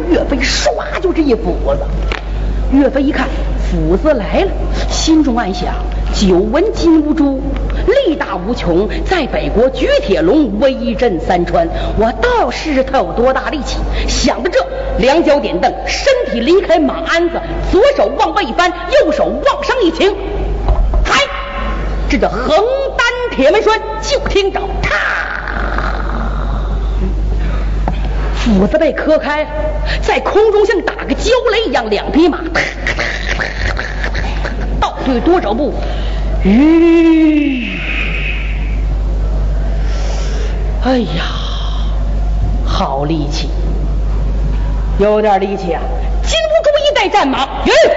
岳飞唰就这一斧子。岳飞一看斧子来了，心中暗想：久闻金兀术力大无穷，在北国举铁笼，威震三川，我倒试试他有多大力气。想到这，两脚点蹬，身体离开马鞍子，左手往外一翻，右手往上一擎，嗨，这叫横担铁门栓。就听着啪，斧子被磕开，在空中像打个焦雷一样，两匹马倒退多少步，哎呀，好力气，有点力气啊！金兀术一带战马，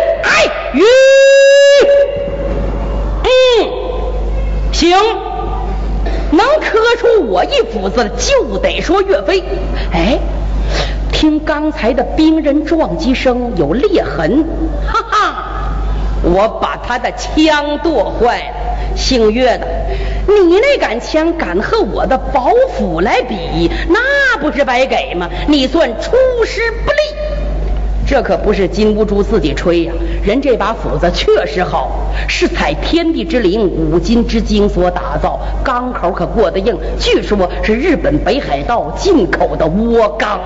行，能磕出我一斧子就得说岳飞。哎，听刚才的兵刃撞击声有裂痕，哈哈，我把他的枪剁坏了。姓岳的，你那杆枪敢和我的宝斧来比，那不是白给吗？你算出师不利。这可不是金兀术自己吹呀，人这把斧子确实好，是采天地之灵、五金之精所打造，钢口可过得硬，据说是日本北海道进口的倭钢。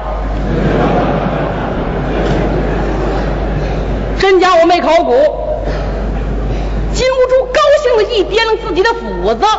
真假我没考古。金兀术高兴的一掂量自己的斧子，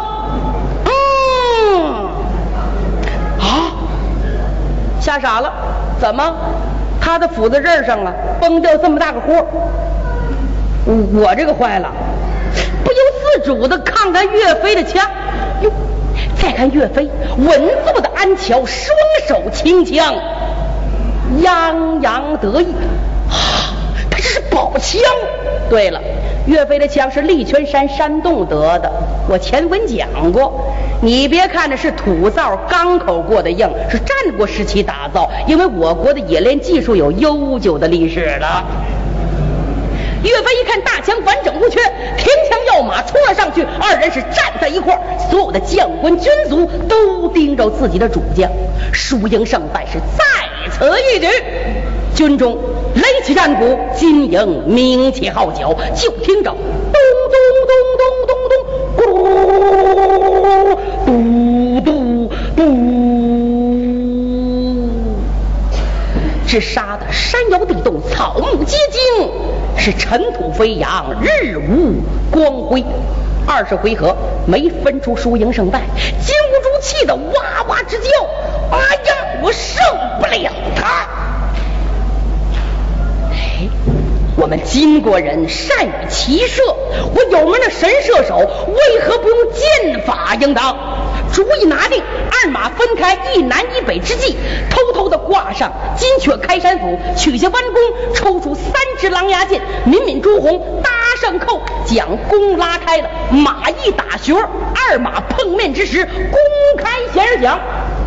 吓傻了，怎么？他的斧子刃上了，崩掉这么大个豁，我这个坏了，不由自主的看看岳飞的枪，哟，再看岳飞稳坐的鞍桥，双手擎枪，洋洋得意，他这是宝枪。对了，岳飞的枪是力泉山山洞得的，我前文讲过。你别看着是土造钢口过的硬，是战国时期打造，因为我国的冶炼技术有悠久的历史了。岳飞一看大枪完整无缺，停枪要马冲了上去，二人是站在一块儿，所有的将官军卒都盯着自己的主将，输赢胜败是在此一举。军中擂起战鼓，金营鸣起号角，就听着咚咚咚咚咚咚，咕嘟嘟，只杀得山摇地动，草木皆惊，是尘土飞扬，日无光辉。20回合没分出输赢胜败，金兀术气得哇哇直叫：哎呀，我胜不了他！我们金国人善于骑射，我有门的神射手，为何不用剑法应当？主意拿定，二马分开，一南一北之际，偷偷的挂上金雀开山斧，取下弯弓，抽出3支狼牙剑，抿抿朱红，搭上扣，将弓拉开了，马一打旋，二马碰面之时，弓开弦儿响，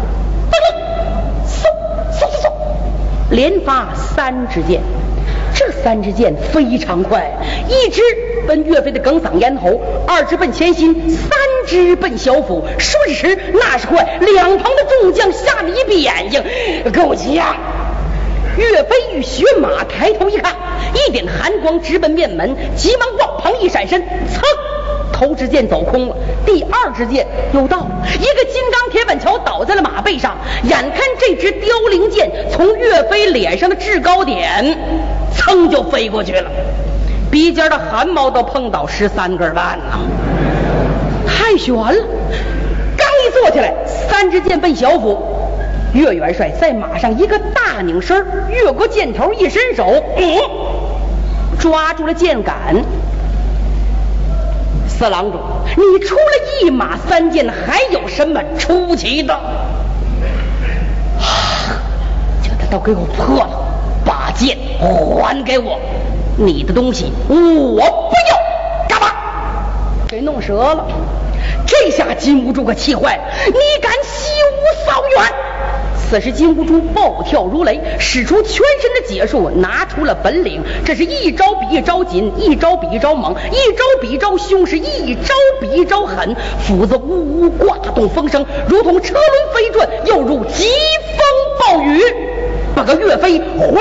嗖嗖嗖嗖，连发3支箭。这3支箭非常快，一支奔岳飞的哽嗓咽喉，2支奔前心，3支奔小腹。说时迟，那是快，两旁的众将吓得一闭眼睛，够呛。岳飞与学马抬头一看，一点寒光直奔面门，急忙往旁一闪身，噌，头支箭走空了，第2支箭又到，一个金刚铁板桥倒在了马背上，眼看这支凋零箭从岳飞脸上的制高点噌就飞过去了，鼻尖的汗毛都碰到13根半了，太悬了。刚一坐起来，3支箭奔小腹，岳元帅在马上一个大拧身，越过箭头一伸手，抓住了箭杆。四郎中，你出了一马3箭，还有什么出奇的？叫他都给我破了，把剑还给我！你的东西我不要！干嘛？给弄折了！这下金兀术可气坏了，你敢习武扫远！此时金兀术暴跳如雷，使出全身的解数，拿出了本领。这是一招比一招紧，一招比一招猛，一招比一招凶，是一招比一招狠。斧子呜呜刮动风声，如同车轮飞转，又如疾风暴雨，把个岳飞